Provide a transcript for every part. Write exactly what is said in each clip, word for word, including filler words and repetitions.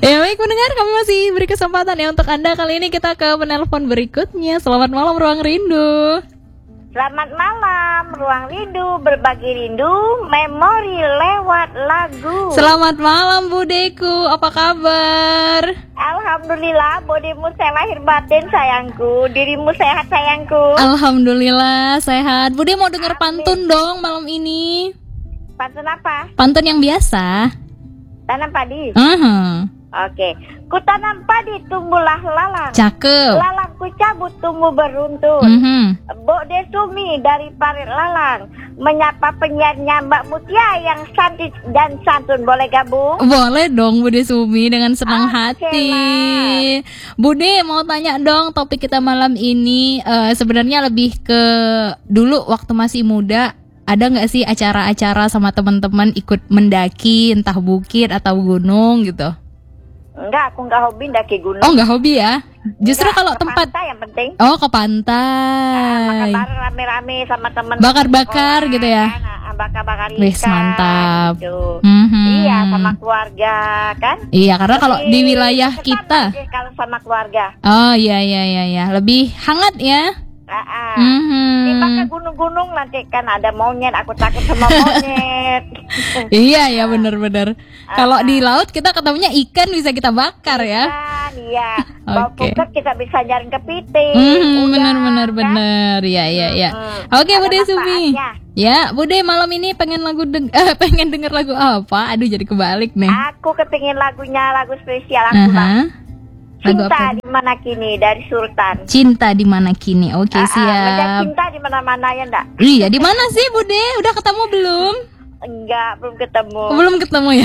Ya baik pendengar, kami masih beri kesempatan ya untuk Anda. Kali ini kita ke penelpon berikutnya. Selamat malam Ruang Rindu. Selamat malam, Ruang Rindu, berbagi rindu, memori lewat lagu. Selamat malam Budeku, apa kabar? Alhamdulillah, bodimu saya lahir batin sayangku, dirimu sehat sayangku. Alhamdulillah sehat. Bude mau denger pantun dong malam ini. Pantun apa? Pantun yang biasa. Tanam padi. Uh-huh. Oke, ku tanam padi tumbuhlah lalang. Cakep. Lalang ku cabut tumbuh beruntun. Uh-huh. Bok Desumi dari Parit Lalang menyapa penyiarnya Mbak Mutia yang cantik dan santun. Boleh gabung? Boleh dong Bude Sumi, dengan senang Oke hati. lah. Bude mau tanya dong, topik kita malam ini uh, sebenarnya lebih ke dulu waktu masih muda. Ada nggak sih acara-acara sama teman-teman ikut mendaki entah bukit atau gunung gitu? Enggak, aku enggak hobi daki gunung. Oh nggak hobi ya? Justru Enggak, kalau ke tempat pantai yang penting. oh ke Nah, makan pantai, bareng rame-rame sama temen. bakar-bakar sekolah, gitu ya? Nah, bakar-bakar ikan. Wis, mantap. Gitu. Mhm. Iya, sama keluarga kan? Iya, karena kalau Lebih di wilayah berkesan kita, aja kalau sama keluarga. oh iya iya iya iya, lebih hangat ya. Ah, ah. Mhm. Di bawah gunung-gunung nanti kan ada monyet, aku takut sama monyet. Iya ya benar-benar. Kalau di laut kita ketemunya ikan bisa kita bakar ya. Kan, iya. Bawa Oke. puket kita bisa jaring kepiting. Hmm, Udah, benar-benar kan? benar. Ya ya ya. Hmm, Oke ada Bude Sumi. manfaatnya. Ya Bude, malam ini pengen lagu deng eh, pengen denger lagu apa? Aduh jadi kebalik nih. Aku kepingin lagunya lagu spesial aku, Bang. Aha. Lagu Cinta apa? di mana kini dari Sultan. Cinta di mana kini? Oke Ah, ah, ngejar siap. cinta di mana-mana ya enggak? Iya, di mana sih Bude? Udah ketemu belum? Enggak, belum ketemu. Belum ketemu ya.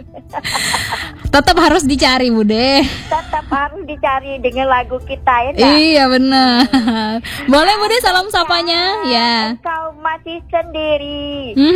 Tetap harus dicari Bude. Tetap harus dicari dengan lagu kita ya enggak? Iya benar. Boleh Bude salam sapanya ya. Engkau masih sendiri. Hmm.